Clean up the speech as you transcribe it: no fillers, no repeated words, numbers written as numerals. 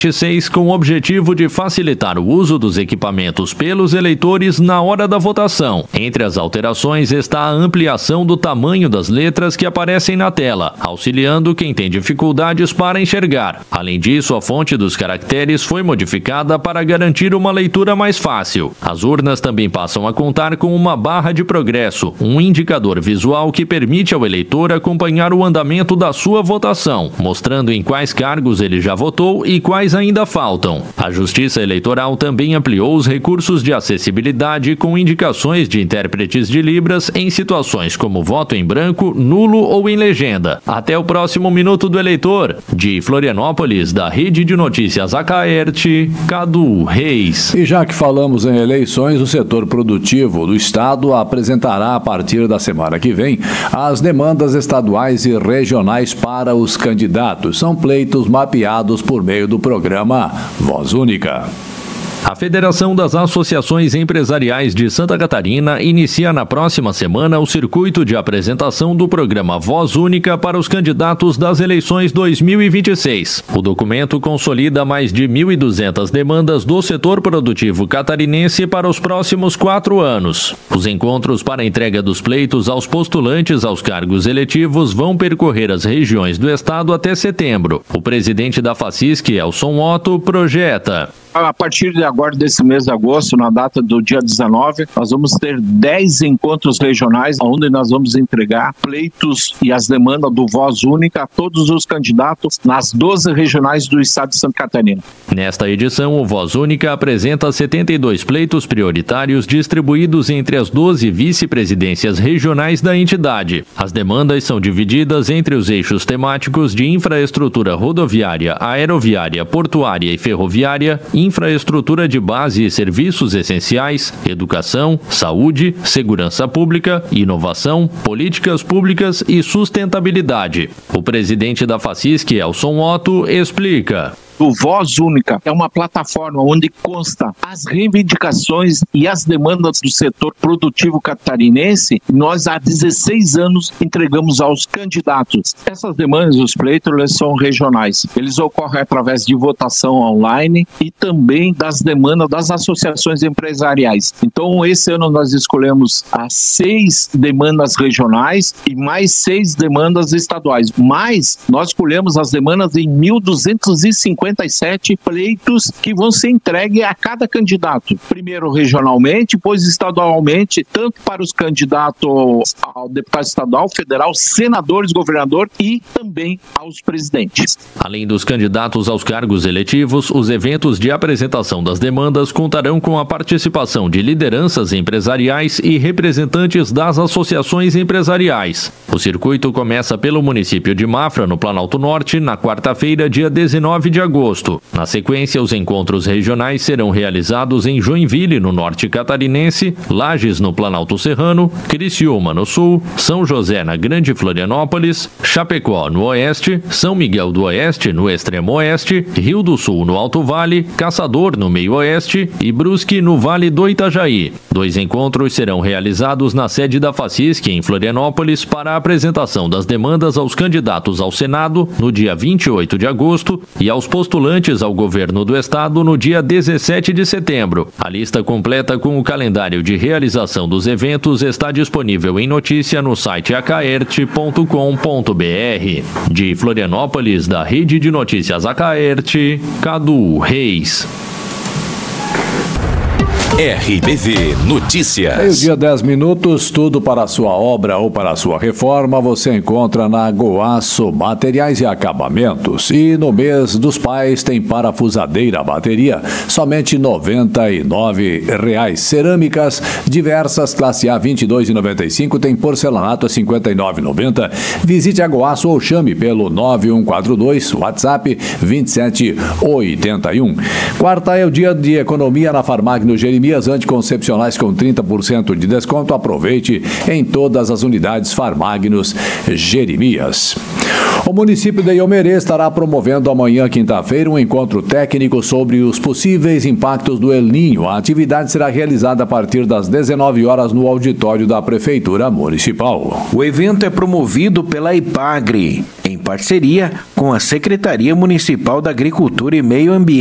2026, com o objetivo de facilitar o uso dos equipamentos pelos eleitores na hora da votação. Entre as alterações está a ampliação do tamanho das letras que aparecem na tela, auxiliando quem tem dificuldades para enxergar. Além disso, a fonte dos caracteres foi modificada para garantir uma leitura mais fácil. As urnas também passam a contar com uma barra de progresso, um indicador visual que permite ao eleitor acompanhar o andamento da sua votação, mostrando em quais cargos ele já votou e quais ainda faltam. A Justiça Eleitoral também ampliou os recursos de acessibilidade com indicações de intérpretes de Libras em situações como voto em branco, nulo ou em legenda. Até o próximo Minuto do Eleitor. De Florianópolis, da Rede de Notícias Acaerte, Cadu Reis. E já que falamos em eleições, o setor produtivo do Estado apresentará a partir da semana que vem as demandas estaduais e regionais para os candidatos. São pleitos mapeados por meio do programa Voz Única. A Federação das Associações Empresariais de Santa Catarina inicia na próxima semana o circuito de apresentação do programa Voz Única para os candidatos das eleições 2026. O documento consolida mais de 1.200 demandas do setor produtivo catarinense para os próximos 4 anos. Os encontros para entrega dos pleitos aos postulantes aos cargos eletivos vão percorrer as regiões do estado até setembro. O presidente da FACISC, Elson Otto, projeta: a partir de agora, desse mês de agosto, na data do dia 19, nós vamos ter 10 encontros regionais, onde nós vamos entregar pleitos e as demandas do Voz Única a todos os candidatos nas 12 regionais do estado de Santa Catarina. Nesta edição, o Voz Única apresenta 72 pleitos prioritários distribuídos entre as 12 vice-presidências regionais da entidade. As demandas são divididas entre os eixos temáticos de infraestrutura rodoviária, aeroviária, portuária e ferroviária, infraestrutura de base e serviços essenciais, educação, saúde, segurança pública, inovação, políticas públicas e sustentabilidade. O presidente da FACISC, Elson Otto, explica: O Voz Única é uma plataforma onde consta as reivindicações e as demandas do setor produtivo catarinense. Nós, há 16 anos, entregamos aos candidatos. Essas demandas, os pleitos, eles são regionais. Eles ocorrem através de votação online e também das demandas das associações empresariais. Então, esse ano nós escolhemos as 6 demandas regionais e mais 6 demandas estaduais. Mas nós escolhemos as demandas em 1.257 pleitos que vão ser entregues a cada candidato. Primeiro regionalmente, depois estadualmente, tanto para os candidatos ao deputado estadual, federal, senadores, governador e também aos presidentes. Além dos candidatos aos cargos eletivos, os eventos de apresentação das demandas contarão com a participação de lideranças empresariais e representantes das associações empresariais. O circuito começa pelo município de Mafra, no Planalto Norte, na quarta-feira, dia 19 de agosto. Na sequência, os encontros regionais serão realizados em Joinville, no norte catarinense, Lages, no Planalto Serrano, Criciúma, no sul, São José, na Grande Florianópolis, Chapecó, no oeste, São Miguel do Oeste, no extremo oeste, Rio do Sul, no Alto Vale, Caçador, no meio oeste e Brusque, no Vale do Itajaí. 2 encontros serão realizados na sede da FACISC, em Florianópolis, para a apresentação das demandas aos candidatos ao Senado, no dia 28 de agosto, e aos postulantes ao governo do estado no dia 17 de setembro. A lista completa com o calendário de realização dos eventos está disponível em notícia no site acaerte.com.br. De Florianópolis, da Rede de Notícias Acaerte, Cadu Reis. RBV Notícias. Meio-dia, 10 minutos, tudo para a sua obra ou para a sua reforma você encontra na Goaço Materiais e Acabamentos. E no mês dos pais tem parafusadeira bateria, somente R$ 99,00. Cerâmicas diversas, classe A, R$ 22,95. Tem porcelanato a R$ 59,90. Visite a Goaço ou chame pelo 9142, WhatsApp 2781. Quarta é o dia de economia na Farmagno Jeremias anticoncepcionais com 30% de desconto. Aproveite em todas as unidades Farmagnos Jeremias. O município de Iomerê estará promovendo amanhã, quinta-feira, um encontro técnico sobre os possíveis impactos do El Niño. A atividade será realizada a partir das 19 horas no auditório da Prefeitura Municipal. O evento é promovido pela IPAGRE, em parceria com a Secretaria Municipal da Agricultura e Meio Ambiente.